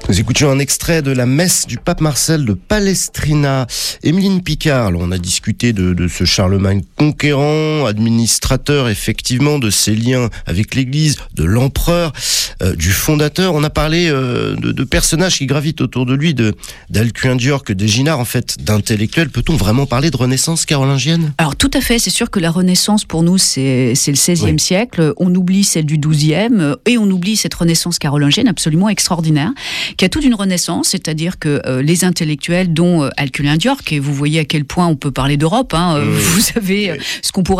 Nous écoutions un extrait de la messe du pape Marcel de Palestrina. Émeline Picard, alors on a discuté de ce Charlemagne conquérant, administrateur effectivement, de ses liens avec l'Église, de l'empereur, du fondateur. On a parlé de personnages qui gravitent autour de lui, d'Alcuin d'York, d'Éginard, en fait, d'intellectuels. Peut-on vraiment parler de renaissance carolingienne ? Alors tout à fait, c'est sûr que la Renaissance pour nous c'est le XVIe siècle. On oublie celle du XIIe et on oublie cette Renaissance carolingienne absolument extraordinaire, qui a toute une renaissance, c'est-à-dire que les intellectuels, dont Alcuin d'York, et vous voyez à quel point on peut parler d'Europe, vous avez ce qu'on pourrait